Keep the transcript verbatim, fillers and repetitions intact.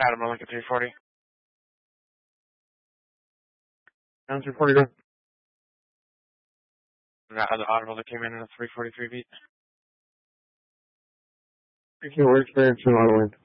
Adam, I'm like a three forty. Down three forty, go. That other audible that came in at a three forty-three beat. We're experiencing auto win.